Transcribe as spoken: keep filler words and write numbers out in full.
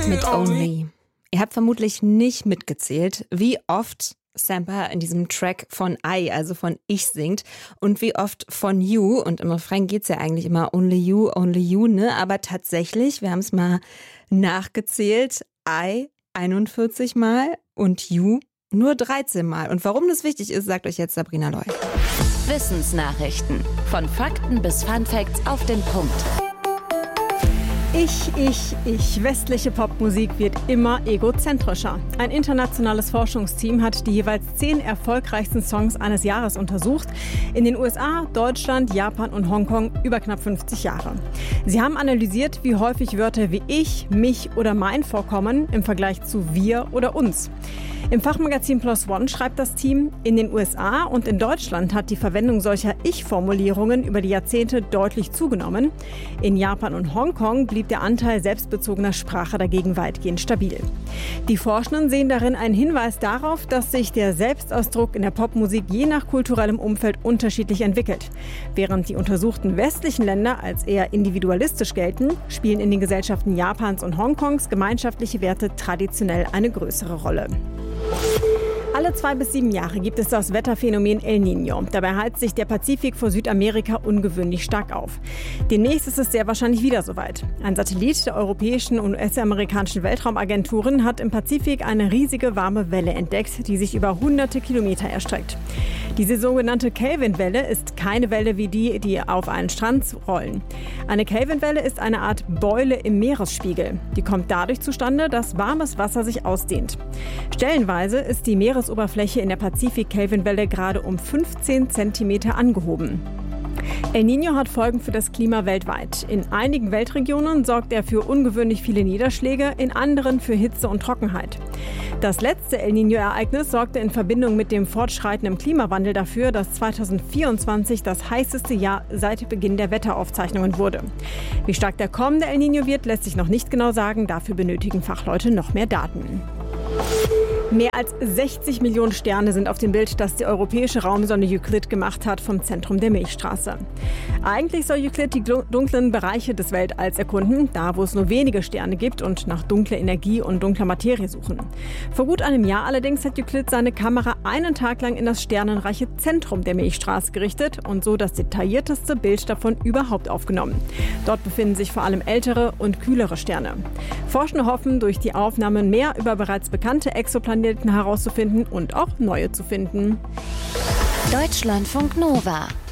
mit Only. Ihr habt vermutlich nicht mitgezählt, wie oft Sampa in diesem Track von I, also von Ich, singt und wie oft von You. Und im Refrain geht's ja eigentlich immer Only You, Only You, ne? Aber tatsächlich, wir haben es mal nachgezählt, I einundvierzig Mal und You nur dreizehn Mal. Und warum das wichtig ist, sagt euch jetzt Sabrina Loy. Wissensnachrichten. Von Fakten bis Funfacts auf den Punkt. Ich, ich, ich. Westliche Popmusik wird immer egozentrischer. Ein internationales Forschungsteam hat die jeweils zehn erfolgreichsten Songs eines Jahres untersucht. In den U S A, Deutschland, Japan und Hongkong über knapp fünfzig Jahre. Sie haben analysiert, wie häufig Wörter wie ich, mich oder mein vorkommen im Vergleich zu wir oder uns. Im Fachmagazin Plus One schreibt das Team, in den U S A und in Deutschland hat die Verwendung solcher Ich-Formulierungen über die Jahrzehnte deutlich zugenommen. In Japan und Hongkong blieb der Anteil selbstbezogener Sprache dagegen weitgehend stabil. Die Forschenden sehen darin einen Hinweis darauf, dass sich der Selbstausdruck in der Popmusik je nach kulturellem Umfeld unterschiedlich entwickelt. Während die untersuchten westlichen Länder als eher individualistisch gelten, spielen in den Gesellschaften Japans und Hongkongs gemeinschaftliche Werte traditionell eine größere Rolle. Alle zwei bis sieben Jahre gibt es das Wetterphänomen El Niño. Dabei heizt sich der Pazifik vor Südamerika ungewöhnlich stark auf. Demnächst ist es sehr wahrscheinlich wieder soweit. Ein Satellit der europäischen und U S-amerikanischen Weltraumagenturen hat im Pazifik eine riesige warme Welle entdeckt, die sich über hunderte Kilometer erstreckt. Diese sogenannte Kelvin-Welle ist keine Welle wie die, die auf einen Strand rollen. Eine Kelvin-Welle ist eine Art Beule im Meeresspiegel. Die kommt dadurch zustande, dass warmes Wasser sich ausdehnt. Stellenweise ist die Meeresoberfläche in der Pazifik-Kelvin-Welle gerade um fünfzehn Zentimeter angehoben. El Niño hat Folgen für das Klima weltweit. In einigen Weltregionen sorgt er für ungewöhnlich viele Niederschläge, in anderen für Hitze und Trockenheit. Das letzte El Niño-Ereignis sorgte in Verbindung mit dem fortschreitenden Klimawandel dafür, dass zweitausendvierundzwanzig das heißeste Jahr seit Beginn der Wetteraufzeichnungen wurde. Wie stark der kommende El Niño wird, lässt sich noch nicht genau sagen. Dafür benötigen Fachleute noch mehr Daten. Mehr als sechzig Millionen Sterne sind auf dem Bild, das die europäische Raumsonde Euclid gemacht hat vom Zentrum der Milchstraße. Eigentlich soll Euclid die dunklen Bereiche des Weltalls erkunden, da wo es nur wenige Sterne gibt und nach dunkler Energie und dunkler Materie suchen. Vor gut einem Jahr allerdings hat Euclid seine Kamera einen Tag lang in das sternenreiche Zentrum der Milchstraße gerichtet und so das detaillierteste Bild davon überhaupt aufgenommen. Dort befinden sich vor allem ältere und kühlere Sterne. Forschende hoffen, durch die Aufnahmen mehr über bereits bekannte Exoplaneten herauszufinden und auch neue zu finden. Deutschlandfunk Nova